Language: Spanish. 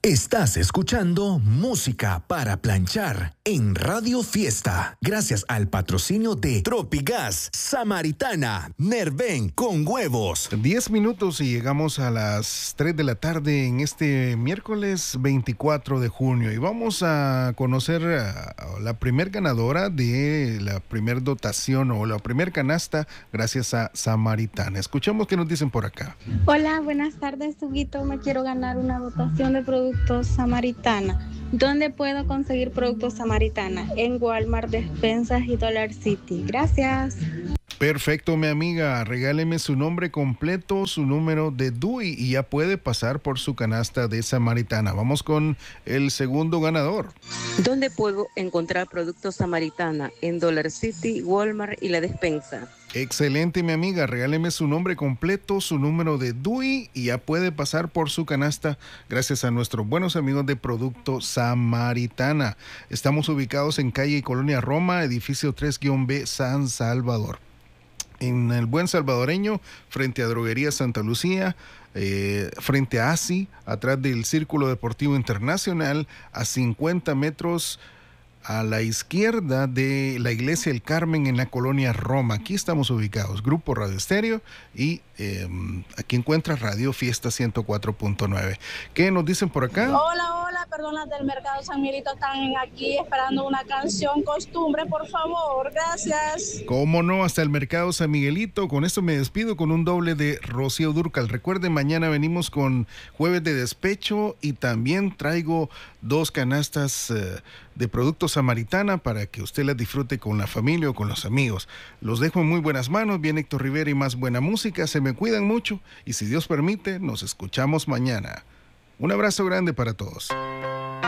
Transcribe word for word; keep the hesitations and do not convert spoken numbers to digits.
Estás escuchando Música para Planchar en Radio Fiesta, gracias al patrocinio de Tropigas, Samaritana, Nerven con huevos. Diez minutos y llegamos a las tres de la tarde en este miércoles veinticuatro de junio y vamos a conocer a la primer ganadora de la primer dotación o la primer canasta gracias a Samaritana. Escuchemos qué nos dicen por acá. Hola, buenas tardes, Huguito. Me quiero ganar una dotación de productos Samaritana. ¿Dónde puedo conseguir productos Samaritana? En Walmart, Despensas y Dollar City. Gracias. Perfecto, mi amiga. Regáleme su nombre completo, su número de D U I y ya puede pasar por su canasta de Samaritana. Vamos con el segundo ganador. ¿Dónde puedo encontrar productos Samaritana? En Dollar City, Walmart y La Despensa. Excelente, mi amiga. Regáleme su nombre completo, su número de D U I y ya puede pasar por su canasta gracias a nuestros buenos amigos de Producto Samaritana. Estamos ubicados en calle y Colonia Roma, edificio tres B, San Salvador. En el Buen Salvadoreño, frente a Droguería Santa Lucía, eh, frente a ASI, atrás del Círculo Deportivo Internacional, a cincuenta metros a la izquierda de la Iglesia del Carmen en la Colonia Roma. Aquí estamos ubicados, Grupo Radio Estéreo, y eh, aquí encuentra Radio Fiesta ciento cuatro punto nueve. ¿Qué nos dicen por acá? Hola, hola, personas del Mercado San Miguelito están aquí esperando una canción Costumbre, por favor, gracias. Cómo no, hasta el Mercado San Miguelito. Con esto me despido con un doble de Rocío Dúrcal. Recuerden, mañana venimos con Jueves de Despecho y también traigo dos canastas eh, de productos Samaritana para que usted las disfrute con la familia o con los amigos. Los dejo en muy buenas manos. Viene Héctor Rivera y más buena música. Se me cuidan mucho y si Dios permite, nos escuchamos mañana. Un abrazo grande para todos.